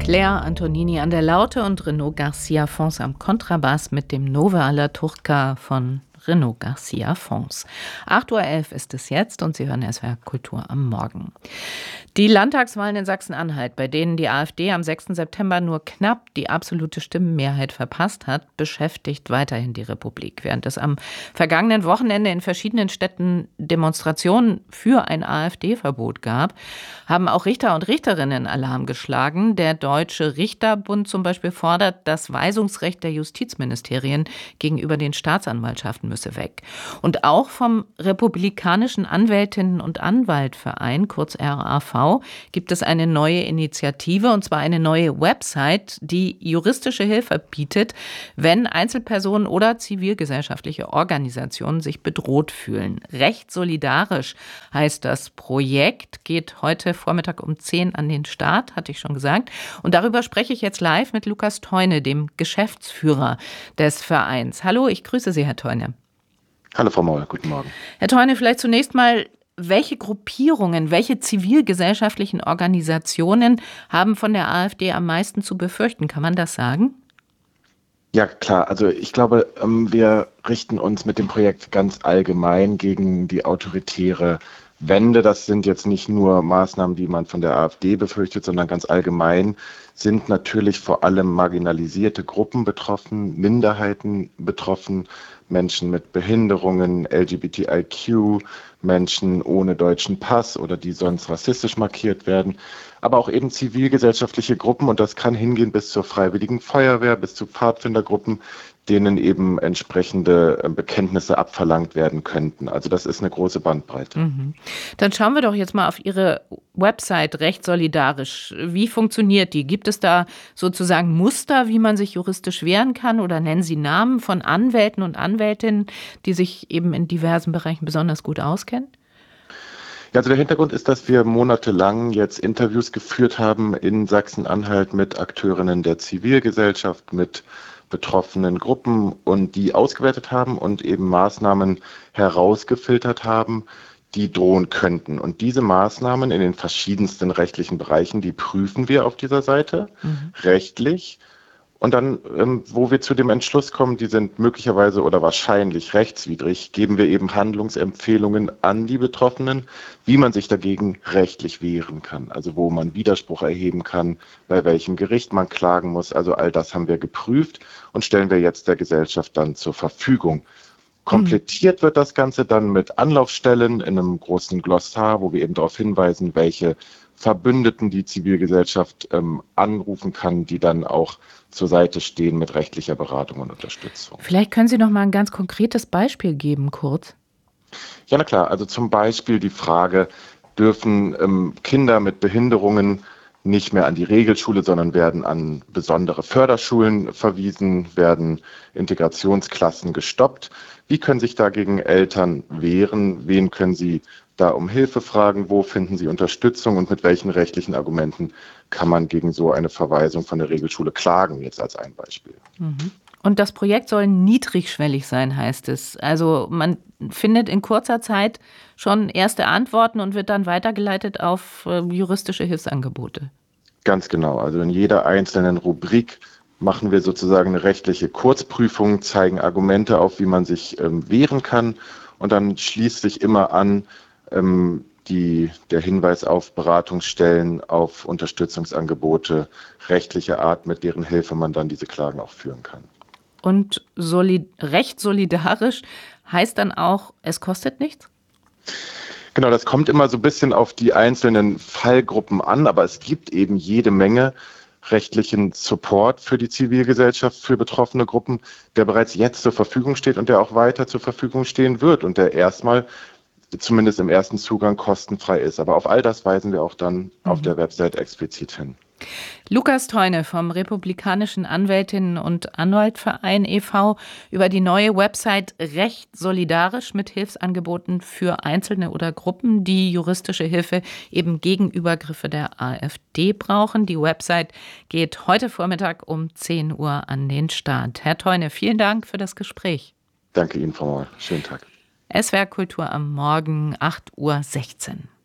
Claire Antonini an der Laute und Renaud Garcia Fons am Kontrabass mit dem Nove alla Turca von Renaud Garcia Fons. 8:11 Uhr ist es jetzt und Sie hören SWR Kultur am Morgen. Die Landtagswahlen in Sachsen-Anhalt, bei denen die AfD am 6. September nur knapp die absolute Stimmenmehrheit verpasst hat, beschäftigt weiterhin die Republik. Während es am vergangenen Wochenende in verschiedenen Städten Demonstrationen für ein AfD-Verbot gab, haben auch Richter und Richterinnen Alarm geschlagen. Der Deutsche Richterbund zum Beispiel fordert, das Weisungsrecht der Justizministerien gegenüber den Staatsanwaltschaften müsse weg. Und auch vom Republikanischen Anwältinnen- und Anwaltverein, kurz RAV, gibt es eine neue Initiative, und zwar eine neue Website, die juristische Hilfe bietet, wenn Einzelpersonen oder zivilgesellschaftliche Organisationen sich bedroht fühlen. Recht solidarisch heißt das Projekt, geht heute Vormittag um 10 an den Start, hatte ich schon gesagt. Und darüber spreche ich jetzt live mit Lukas Theune, dem Geschäftsführer des Vereins. Hallo, ich grüße Sie, Herr Theune. Hallo Frau Maul, guten Morgen. Herr Theune, vielleicht zunächst mal, welche Gruppierungen, welche zivilgesellschaftlichen Organisationen haben von der AfD am meisten zu befürchten? Kann man das sagen? Ja, klar. Also ich glaube, wir richten uns mit dem Projekt ganz allgemein gegen die autoritäre Wende. Das sind jetzt nicht nur Maßnahmen, die man von der AfD befürchtet, sondern ganz allgemein sind natürlich vor allem marginalisierte Gruppen betroffen, Minderheiten betroffen, Menschen mit Behinderungen, LGBTIQ, Menschen ohne deutschen Pass oder die sonst rassistisch markiert werden, aber auch eben zivilgesellschaftliche Gruppen, und das kann hingehen bis zur Freiwilligen Feuerwehr, bis zu Pfadfindergruppen, denen eben entsprechende Bekenntnisse abverlangt werden könnten. Also das ist eine große Bandbreite. Dann schauen wir doch jetzt mal auf Ihre Website Recht solidarisch. Wie funktioniert die? Gibt es da sozusagen Muster, wie man sich juristisch wehren kann, oder nennen Sie Namen von Anwälten und Anwältinnen, die sich eben in diversen Bereichen besonders gut auskennen? Ja, also der Hintergrund ist, dass wir monatelang jetzt Interviews geführt haben in Sachsen-Anhalt mit Akteurinnen der Zivilgesellschaft, mit betroffenen Gruppen, und die ausgewertet haben und eben Maßnahmen herausgefiltert haben, die drohen könnten. Und diese Maßnahmen in den verschiedensten rechtlichen Bereichen, die prüfen wir auf dieser Seite rechtlich. Und dann, wo wir zu dem Entschluss kommen, die sind möglicherweise oder wahrscheinlich rechtswidrig, geben wir eben Handlungsempfehlungen an die Betroffenen, wie man sich dagegen rechtlich wehren kann. Also wo man Widerspruch erheben kann, bei welchem Gericht man klagen muss. Also all das haben wir geprüft und stellen wir jetzt der Gesellschaft dann zur Verfügung. Komplettiert wird das Ganze dann mit Anlaufstellen in einem großen Glossar, wo wir eben darauf hinweisen, welche Verbündeten die Zivilgesellschaft anrufen kann, die dann auch zur Seite stehen mit rechtlicher Beratung und Unterstützung. Vielleicht können Sie noch mal ein ganz konkretes Beispiel geben, kurz. Ja, na klar. Also zum Beispiel die Frage, dürfen Kinder mit Behinderungen nicht mehr an die Regelschule, sondern werden an besondere Förderschulen verwiesen, werden Integrationsklassen gestoppt. Wie können sich dagegen Eltern wehren? Wen können sie da um Hilfe fragen? Wo finden sie Unterstützung? Und mit welchen rechtlichen Argumenten kann man gegen so eine Verweisung von der Regelschule klagen? Jetzt als ein Beispiel. Und das Projekt soll niedrigschwellig sein, heißt es. Also man findet in kurzer Zeit schon erste Antworten und wird dann weitergeleitet auf juristische Hilfsangebote. Ganz genau. Also in jeder einzelnen Rubrik machen wir sozusagen eine rechtliche Kurzprüfung, zeigen Argumente auf, wie man sich wehren kann. Und dann schließt sich immer an der Hinweis auf Beratungsstellen, auf Unterstützungsangebote rechtlicher Art, mit deren Hilfe man dann diese Klagen auch führen kann. Und recht solidarisch heißt dann auch, es kostet nichts? Genau, das kommt immer so ein bisschen auf die einzelnen Fallgruppen an, aber es gibt eben jede Menge rechtlichen Support für die Zivilgesellschaft, für betroffene Gruppen, der bereits jetzt zur Verfügung steht und der auch weiter zur Verfügung stehen wird und der erstmal zumindest im ersten Zugang kostenfrei ist. Aber auf all das weisen wir auch dann auf der Website explizit hin. Lukas Theune vom Republikanischen Anwältinnen- und Anwaltverein e.V. über die neue Website Recht solidarisch mit Hilfsangeboten für Einzelne oder Gruppen, die juristische Hilfe eben gegen Übergriffe der AfD brauchen. Die Website geht heute Vormittag um 10 Uhr an den Start. Herr Theune, vielen Dank für das Gespräch. Danke Ihnen, Frau Maul. Schönen Tag. SWR Kultur am Morgen, 8:16 Uhr.